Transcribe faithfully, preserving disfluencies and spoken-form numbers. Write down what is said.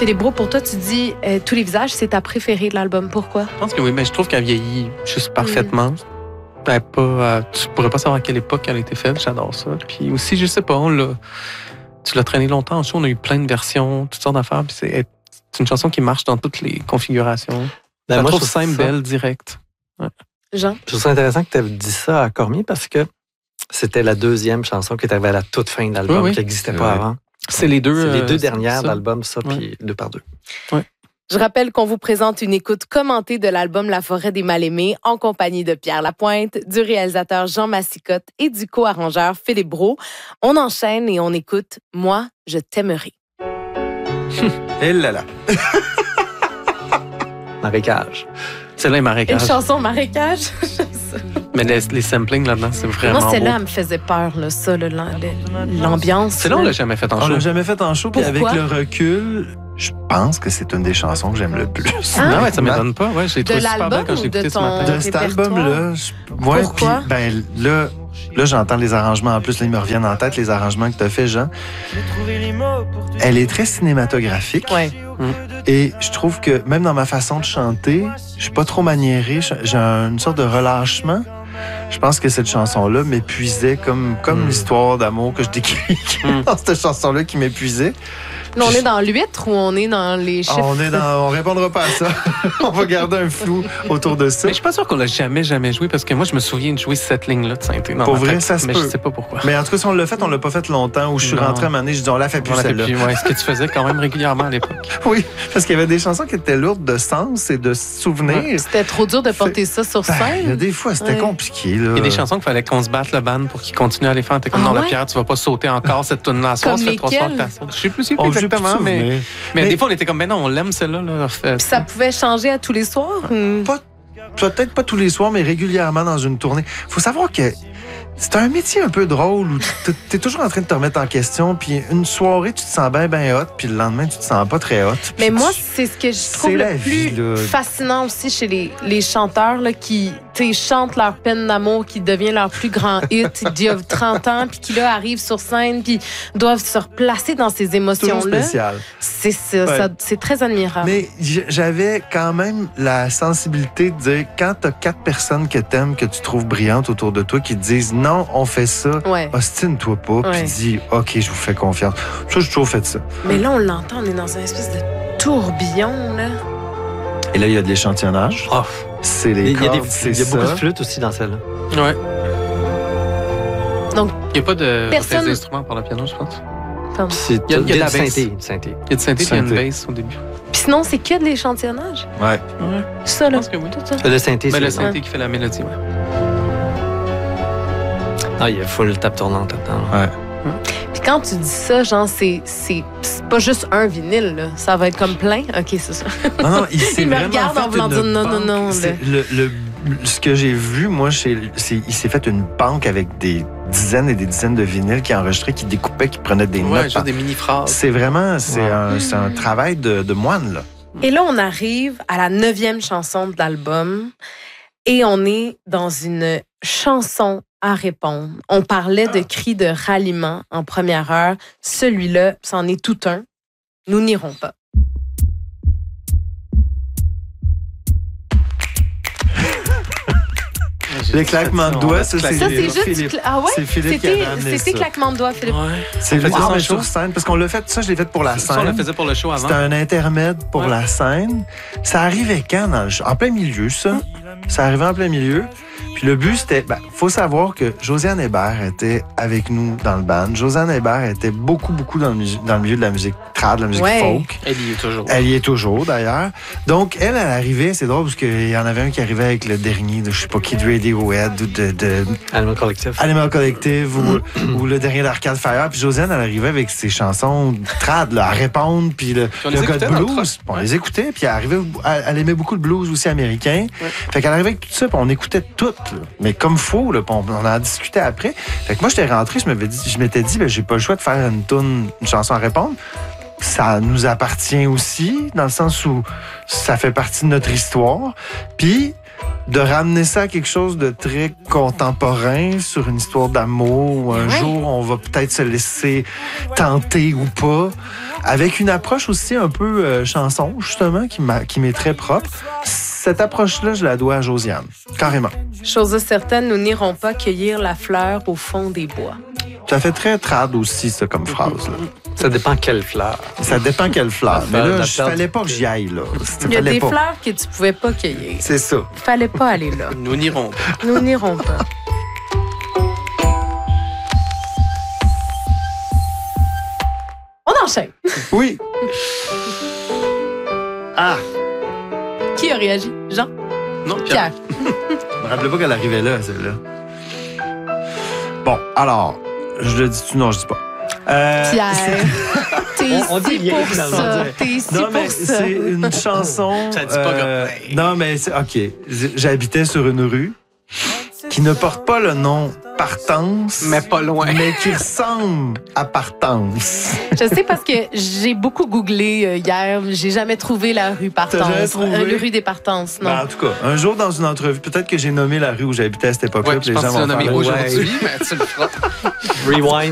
Félibro, pour toi, tu dis euh, Tous les visages, c'est ta préférée de l'album. Pourquoi? Je pense que oui, mais je trouve qu'elle vieillit juste parfaitement. Mm. Elle pas, euh, tu pourrais pas savoir à quelle époque elle a été faite. J'adore ça. Puis aussi, je sais pas, on l'a, tu l'as traîné longtemps. En show, on a eu plein de versions, toutes sortes d'affaires. Puis c'est, c'est une chanson qui marche dans toutes les configurations. Ben, je moi, trouve je trouve simple, ça... belle, directe. Ouais. Jean? Je trouve ça intéressant que tu aies dit ça à Cormier parce que c'était la deuxième chanson qui est arrivée à la toute fin de l'album, oui, oui. qui n'existait pas oui. avant. C'est les deux, c'est les deux euh, dernières de l'album, ça, ouais. puis deux par deux. Ouais. Je rappelle qu'on vous présente une écoute commentée de l'album La forêt des mal-aimés en compagnie de Pierre Lapointe, du réalisateur Jean Massicotte et du co-arrangeur Philippe Brault. On enchaîne et on écoute « Moi, je t'aimerai ». Et là là. Marécage. Celle-là est marécage. Une chanson marécage. Mais les, les samplings là-dedans, c'est vraiment Moi, celle-là, beau. elle me faisait peur, là, ça, là, l'ambiance. Celle-là, on l'a jamais fait en show. On l'a jamais fait en show, puis avec Pourquoi? le recul, je pense que c'est une des chansons que j'aime le plus. Ah, non, ouais, ça m'étonne pas. Ouais, j'ai trouvé super belle quand je l'ai écouté ce matin. De cet album-là, je... ouais, Pourquoi? Puis, ben, là, là, j'entends les arrangements. En plus, là, ils me reviennent en tête, les arrangements que tu as fait, Jean. Elle est très cinématographique. Ouais. Mm. Et je trouve que même dans ma façon de chanter, je suis pas trop maniéré. J'ai une sorte de relâchement. Je pense que cette chanson-là m'épuisait comme, comme mm. l'histoire d'amour que je décris mm. dans cette chanson-là qui m'épuisait. Là, on est dans l'huître ou on est dans les chiffres? On est dans, on répondra pas à ça. On va garder un flou autour de ça. Mais je suis pas sûr qu'on l'a jamais, jamais joué parce que moi, je me souviens de jouer cette ligne-là de synthé. Pour vrai, ça se mais peut. je sais pas pourquoi. Mais en tout cas, si on l'a fait, on l'a pas fait longtemps. Où je suis non. rentré à un moment donné, je dis, on l'a fait plus celle-là. Ouais, ce que tu faisais quand même régulièrement à l'époque. Oui, parce qu'il y avait des chansons qui étaient lourdes de sens et de souvenirs. Ouais. C'était trop dur de porter fait... ça sur scène. Ben, il y a des fois, c'était ouais. compliqué. Là. Il y a des chansons qu'il fallait qu'on se batte le band pour qu'ils continuent à les faire. T'es comme ah, dans ouais? la pierre, tu vas pas sauter encore cette tune-là à soir, ça fait trois soirs que t'as sauté. Je sais plus si exactement, mais, mais, mais des fois, on était comme, ben non, on l'aime celle-là. Là. Puis ça pouvait changer à tous les soirs? Ou... Pas, peut-être pas tous les soirs, mais régulièrement dans une tournée. Faut savoir que c'est un métier un peu drôle où tu es toujours en train de te remettre en question, puis une soirée, tu te sens bien, bien hot, puis le lendemain, tu te sens pas très hot. Mais tu... moi, c'est ce que je trouve le plus vie, fascinant aussi chez les, les chanteurs là, qui chantent leur peine d'amour, qui devient leur plus grand hit d'il y a trente ans, puis qui là arrivent sur scène, puis doivent se replacer dans ces émotions-là. C'est c'est, ouais. c'est très admirable. Mais j'avais quand même la sensibilité de dire, quand tu as quatre personnes que tu aimes, que tu trouves brillantes autour de toi, qui te disent non, on fait ça, ouais. ostine-toi pas, ouais. puis dis, OK, je vous fais confiance. Ça, j'ai toujours fait ça. Mais là, on l'entend, on est dans une espèce de tourbillon, là. Et là, il y a de l'échantillonnage. Oh. C'est les cordes, c'est Il y a ça. beaucoup de flûtes aussi dans celle-là. Ouais. Donc, il n'y a pas de personne... d'instruments par le piano, je pense. Il y a, il y a, il y a de la synthé. synthé. Il y a de synthé, puis il y a une bass au début. Puis sinon, c'est que de l'échantillonnage? Ouais. ouais. Ça, là. Je pense que oui. Tout ça. Le synthé, ben, c'est le synthé ouais. qui fait la mélodie, ouais. Ah, il y a full tape tournante là-dedans. Ouais. Puis quand tu dis ça, genre, c'est, c'est, c'est pas juste un vinyle, là. Ça va être comme plein. OK, c'est ça. Non, non, il, il me regarde en voulant dire non, non, non. Le, le, ce que j'ai vu, moi, c'est, il s'est fait une banque avec des dizaines et des dizaines de vinyles qui enregistraient, qui découpaient, qui prenaient des ouais, notes. Genre des mini-phrases. C'est vraiment, c'est, ouais. un, c'est un travail de, de moine, là. Et là, on arrive à la neuvième chanson de l'album et on est dans une chanson à répondre. On parlait de cris de ralliement en première heure. Celui-là, c'en est tout un. Nous n'irons pas. Les claquements de doigts, ça, c'est, ça, c'est juste Philippe. Cla... Ah ouais? C'est Philippe c'était, qui a amené c'était ça. claquement de doigts, Philippe. Ouais. C'est fait wow, ça sur scène, parce qu'on l'a fait, ça, je l'ai fait pour la scène. Ça, on le faisait pour le show avant. C'était un intermède pour ouais. la scène. Ça arrivait quand dans le show? En plein milieu, ça. Ça arrivait en plein milieu. Puis le but, c'était... Ben, faut savoir que Josiane Hébert était avec nous dans le band. Josiane Hébert était beaucoup, beaucoup dans le, mus- dans le milieu de la musique trad, de la musique ouais. folk. Elle y est toujours. Elle y est toujours, d'ailleurs. Donc, elle, elle arrivait, c'est drôle, parce qu'il y en avait un qui arrivait avec le dernier de, je sais pas, Kid Radiohead ou de... de Animal Collective. Animal Collective ou, ou le dernier d'Arcade Fire. Puis Josiane, elle arrivait avec ses chansons trad, là, à répondre, puis le, le code blues. On ouais. les écoutait, puis elle arrivait, elle, elle aimait beaucoup le blues aussi américain. Ouais. Fait qu'elle arrivait avec tout ça, puis on écoutait tout, là, mais comme faux, là, puis on, on en a discuté après. Fait que moi, j'étais rentré, je m'avais dit, je m'étais dit, ben, j'ai pas le choix de faire une tune, une chanson à répondre. Ça nous appartient aussi, dans le sens où ça fait partie de notre histoire. Puis, de ramener ça à quelque chose de très contemporain sur une histoire d'amour où un ouais. jour on va peut-être se laisser tenter ou pas, avec une approche aussi un peu euh, chanson justement qui, m'a, qui m'est très propre. Cette approche-là, je la dois à Josiane, carrément. Chose certaine, nous n'irons pas cueillir la fleur au fond des bois. Ça fait très trad aussi, ça, comme phrase. Là. Ça dépend quelle fleur. Ça dépend quelle fleur. Mais là, il fallait pas que j'y aille. Là. Il y a des pas. fleurs que tu pouvais pas cueillir. C'est ça. Fallait pas aller là. Nous n'irons pas. Nous n'irons pas. On enchaîne. Oui. Ah. Qui a réagi? Jean? Non, Pierre. Pierre. Je me rappelais pas qu'elle arrivait là, celle-là. Bon, alors, je le dis-tu? Non, je dis pas. Euh, Pierre, t'es on, on dit ici pour ça. T'es ici non, mais pour ça. C'est une chanson... Ça dit pas euh, comme... Non, mais c'est... OK. J'habitais sur une rue qui ne porte pas le nom Partance, mais pas loin, mais qui ressemble à Partance. Je sais parce que j'ai beaucoup googlé euh, hier, j'ai jamais trouvé la rue Partance, euh, la rue des Partances, non. Ben, en tout cas, un jour dans une entrevue, peut-être que j'ai nommé la rue où j'habitais à cette époque-là, ouais, puis les gens vont faire... faire... aujourd'hui, mais tu le feras. Rewind.